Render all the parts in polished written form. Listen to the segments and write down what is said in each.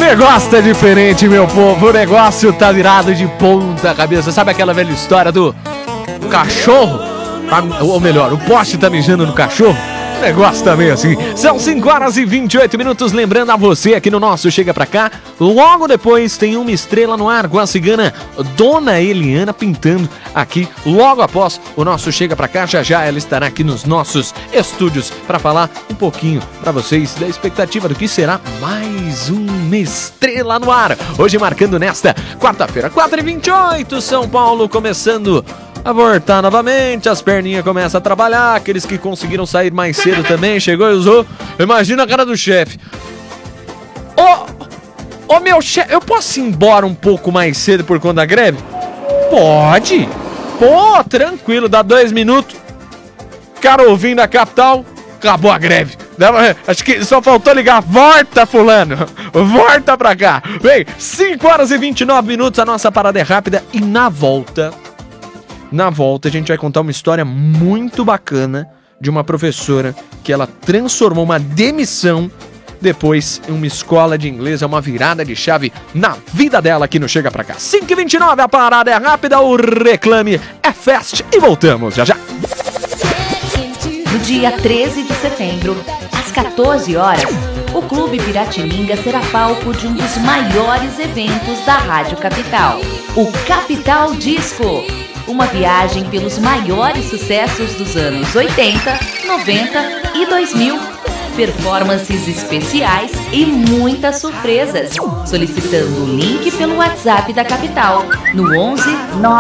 negócio tá diferente, meu povo. O negócio tá virado de ponta cabeça. Sabe aquela velha história do cachorro? Ou melhor, o poste tá mijando no cachorro? O negócio também assim. São 5 horas e 28 minutos. Lembrando a você aqui no nosso Chega Pra Cá, logo depois tem uma estrela no ar com a cigana Dona Eliana pintando aqui. Logo após o nosso Chega Pra Cá, já ela estará aqui nos nossos estúdios para falar um pouquinho para vocês da expectativa do que será mais uma estrela no ar. Hoje marcando nesta quarta-feira, 4h28, São Paulo começando a voltar novamente, as perninhas começam a trabalhar, aqueles que conseguiram sair mais cedo também, chegou e usou. Imagina a cara do chefe. Ô meu chefe, eu posso ir embora um pouco mais cedo por conta da greve? Pode. Pô, tranquilo, dá 2 minutos. Cara ouvindo a capital, acabou a greve. Acho que só faltou ligar. Volta, fulano. Volta pra cá. Vem, 5 horas e 29 minutos, a nossa parada é rápida e na volta a gente vai contar uma história muito bacana de uma professora que ela transformou uma demissão depois em uma escola de inglês. É uma virada de chave na vida dela aqui no Chega Pra Cá. 5h29, a parada é rápida, o reclame é fast e voltamos já. No dia 13 de setembro, às 14 horas, o Clube Piratininga será palco de um dos maiores eventos da Rádio Capital, o Capital Disco. Uma viagem pelos maiores sucessos dos anos 80, 90 e 2000. Performances especiais e muitas surpresas. Solicitando o link pelo WhatsApp da Capital no 11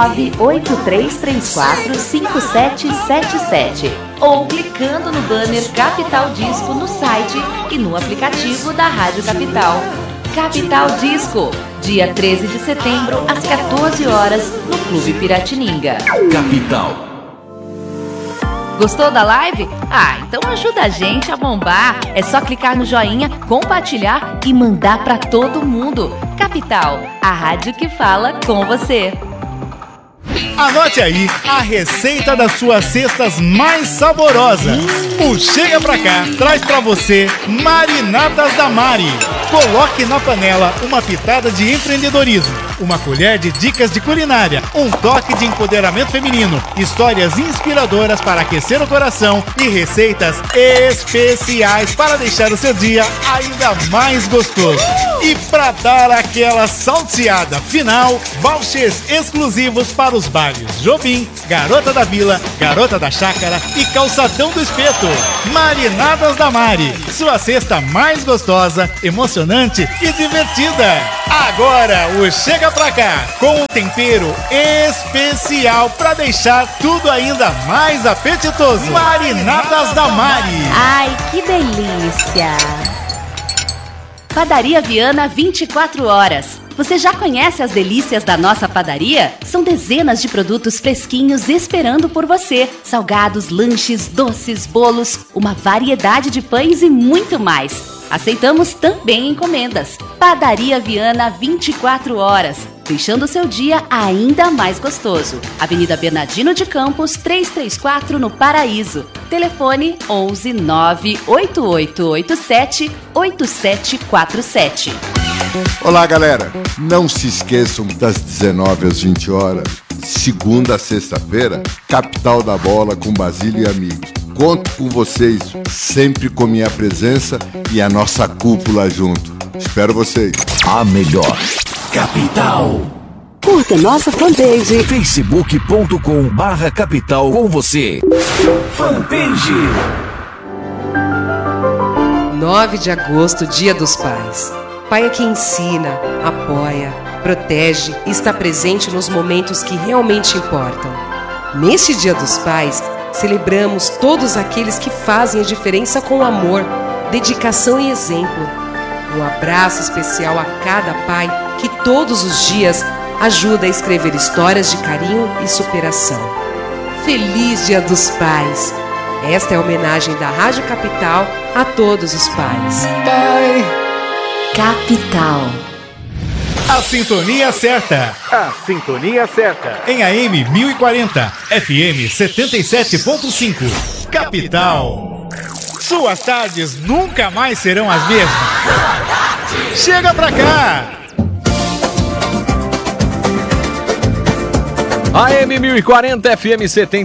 98334 5777 ou clicando no banner Capital Disco no site e no aplicativo da Rádio Capital. Capital Disco, dia 13 de setembro, às 14 horas, no Clube Piratininga. Capital. Gostou da live? Então ajuda a gente a bombar. É só clicar no joinha, compartilhar e mandar pra todo mundo. Capital, a rádio que fala com você. Anote aí a receita das suas cestas mais saborosas. O Chega Pra Cá traz pra você marinatas da Mari. Coloque na panela uma pitada de empreendedorismo, uma colher de dicas de culinária, um toque de empoderamento feminino, histórias inspiradoras para aquecer o coração e receitas especiais para deixar o seu dia ainda mais gostoso. E para dar aquela salteada final, vouchers exclusivos para os bairros Jobim, Garota da Vila, Garota da Chácara e Calçadão do Espeto. Marinadas da Mari, sua cesta mais gostosa, emocionante e divertida. Agora o Chega Pra Cá com um tempero especial para deixar tudo ainda mais apetitoso. Marinadas da Mari. Ai, que delícia! Padaria Viana 24 horas. Você já conhece as delícias da nossa padaria? São dezenas de produtos fresquinhos esperando por você. Salgados, lanches, doces, bolos, uma variedade de pães e muito mais. Aceitamos também encomendas. Padaria Viana 24 horas, deixando o seu dia ainda mais gostoso. Avenida Bernardino de Campos, 334 no Paraíso. Telefone 11 98887 8747. Olá, galera. Não se esqueçam das 19 às 20 horas, segunda a sexta-feira, Capital da Bola com Basílio e amigos. Conto com vocês, sempre com minha presença e a nossa cúpula junto. Espero vocês. A melhor Capital. Curta nossa fanpage facebook.com/capital com você. Fanpage. 9 de agosto, Dia dos Pais. Pai é quem ensina, apoia, protege e está presente nos momentos que realmente importam. Neste Dia dos Pais, celebramos todos aqueles que fazem a diferença com amor, dedicação e exemplo. Um abraço especial a cada pai que todos os dias ajuda a escrever histórias de carinho e superação. Feliz Dia dos Pais! Esta é a homenagem da Rádio Capital a todos os pais. Pai! Capital. A sintonia certa. A sintonia certa. Em AM 1040, FM 77.5. Capital. Suas tardes nunca mais serão as mesmas. Chega pra cá! AM 1040 FM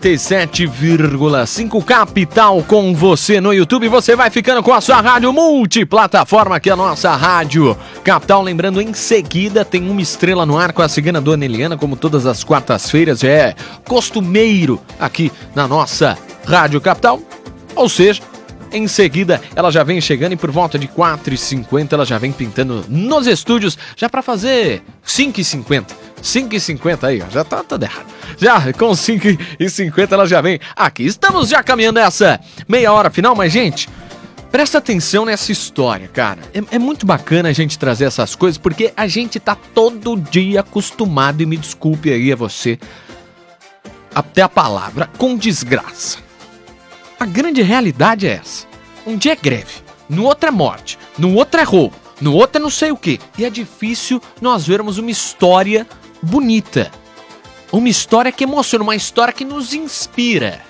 77,5 Capital com você no YouTube. Você vai ficando com a sua rádio multiplataforma, que é a nossa rádio Capital. Lembrando, em seguida tem uma estrela no ar com a cigana Dona Eliana, como todas as quartas-feiras, já é costumeiro aqui na nossa rádio Capital. Ou seja, em seguida ela já vem chegando e por volta de 4h50 ela já vem pintando nos estúdios, já para fazer 5h50. 5h50 aí, ó, já tá tudo errado. Já com 5h50 ela já vem aqui. Estamos já caminhando essa meia hora final, mas gente, presta atenção nessa história, cara. É muito bacana a gente trazer essas coisas, porque a gente tá todo dia acostumado, e me desculpe aí a você, até a palavra, com desgraça. A grande realidade é essa. Um dia é greve, no outro é morte, no outro é roubo, no outro é não sei o quê. E é difícil nós vermos uma história bonita, uma história que emociona, uma história que nos inspira.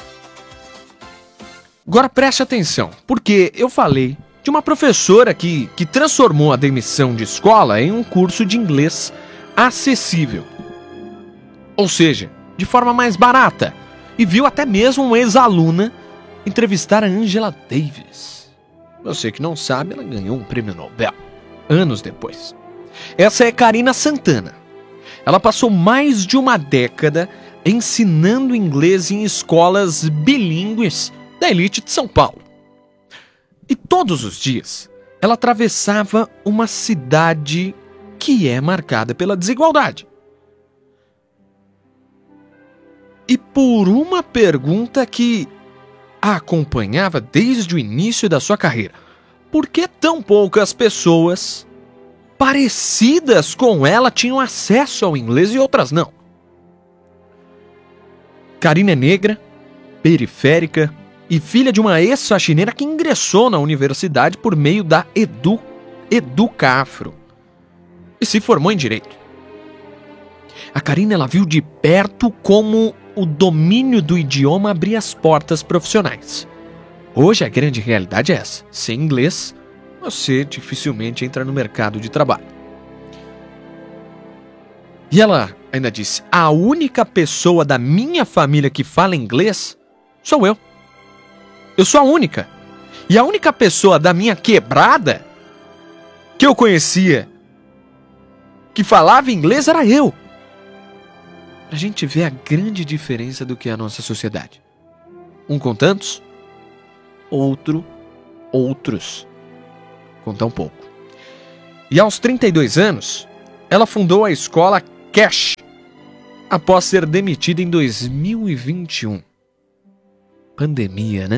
Agora preste atenção, porque eu falei de uma professora que transformou a demissão de escola em um curso de inglês acessível. Ou seja, de forma mais barata. E viu até mesmo uma ex-aluna entrevistar a Angela Davis. Você que não sabe, ela ganhou um prêmio Nobel anos depois. Essa é Karina Santana. Ela passou mais de uma década ensinando inglês em escolas bilíngues da elite de São Paulo. E todos os dias ela atravessava uma cidade que é marcada pela desigualdade. E por uma pergunta que a acompanhava desde o início da sua carreira: por que tão poucas pessoas parecidas com ela tinham acesso ao inglês e outras não? Karina é negra, periférica e filha de uma ex-faxineira que ingressou na universidade por meio da Educafro e se formou em Direito. A Karina, ela viu de perto como o domínio do idioma abria as portas profissionais. Hoje a grande realidade é essa: sem inglês, você dificilmente entra no mercado de trabalho. E ela ainda disse: a única pessoa da minha família que fala inglês sou eu. Eu sou a única. E a única pessoa da minha quebrada que eu conhecia que falava inglês era eu. Pra gente ver a grande diferença do que é a nossa sociedade. Um com tantos, outros com tão pouco. E aos 32 anos, ela fundou a escola Cash, após ser demitida em 2021. Pandemia, né?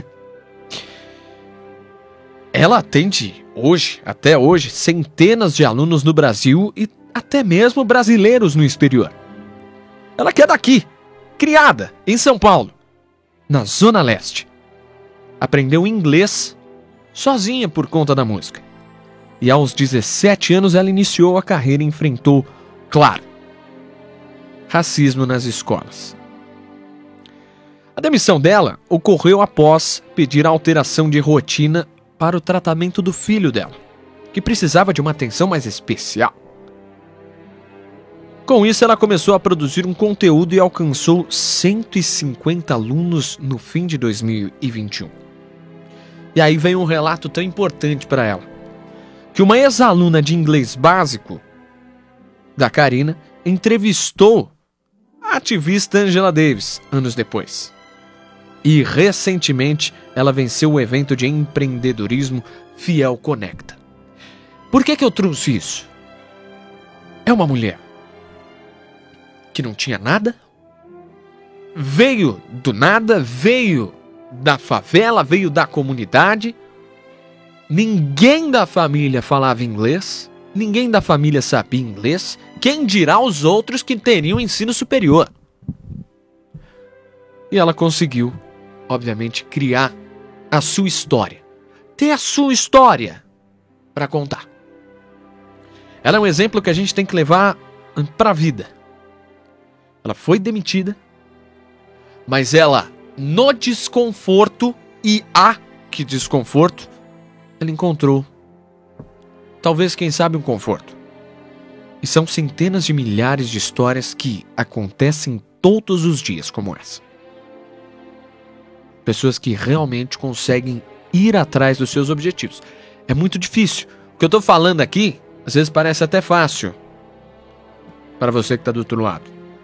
Ela atende até hoje, centenas de alunos no Brasil e até mesmo brasileiros no exterior. Ela que é daqui, criada em São Paulo, na Zona Leste. Aprendeu inglês sozinha por conta da música. E aos 17 anos ela iniciou a carreira e enfrentou, claro, racismo nas escolas. A demissão dela ocorreu após pedir alteração de rotina para o tratamento do filho dela, que precisava de uma atenção mais especial. Com isso, ela começou a produzir um conteúdo e alcançou 150 alunos no fim de 2021. E aí vem um relato tão importante para ela, que uma ex-aluna de inglês básico da Karina entrevistou a ativista Angela Davis anos depois. E recentemente ela venceu o evento de empreendedorismo Fiel Conecta. Por que eu trouxe isso? É uma mulher que não tinha nada, veio do nada, veio da favela, veio da comunidade. Ninguém da família falava inglês, ninguém da família sabia inglês, quem dirá os outros que teriam ensino superior. E ela conseguiu, obviamente, criar a sua história, ter a sua história para contar. Ela é um exemplo que a gente tem que levar para a vida. Ela foi demitida, mas ela, no desconforto, e que desconforto, ela encontrou talvez, quem sabe, um conforto. E são centenas de milhares de histórias que acontecem todos os dias como essa. Pessoas que realmente conseguem ir atrás dos seus objetivos. É muito difícil. O que eu estou falando aqui, às vezes parece até fácil para você que está do outro lado.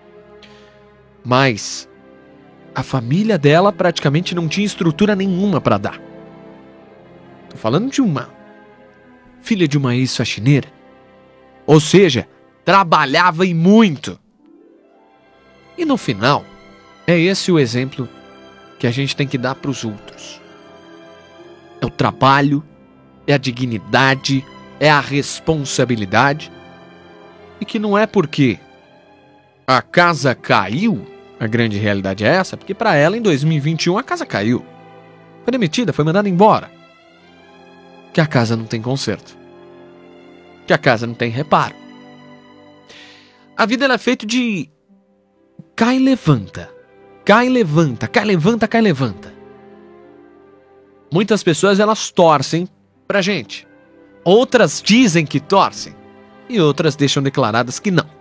Mas a família dela praticamente não tinha estrutura nenhuma para dar. Estou falando de uma filha de uma ex-faxineira. Ou seja, trabalhava e muito. E no final, é esse o exemplo que a gente tem que dar para os outros. É o trabalho, é a dignidade, é a responsabilidade. E que não é porque a casa caiu, a grande realidade é essa, porque para ela em 2021 a casa caiu. Foi demitida, foi mandada embora. Que a casa não tem conserto. Que a casa não tem reparo. A vida ela é feita de cai e levanta. Cai e levanta, cai, levanta, cai, levanta. Muitas pessoas elas torcem pra gente. Outras dizem que torcem. E outras deixam declaradas que não.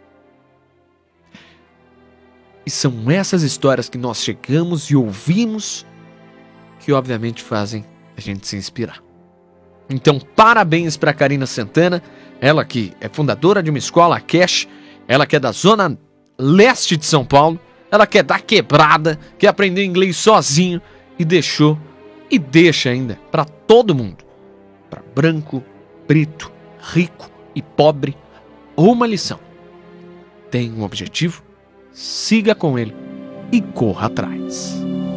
E são essas histórias que nós chegamos e ouvimos que obviamente fazem a gente se inspirar. Então, parabéns para Karina Santana, ela que é fundadora de uma escola, a Cash, ela que é da zona leste de São Paulo, ela quer dar quebrada, quer aprender inglês sozinho e deixou e deixa ainda para todo mundo, para branco, preto, rico e pobre, uma lição. Tem um objetivo, siga com ele e corra atrás.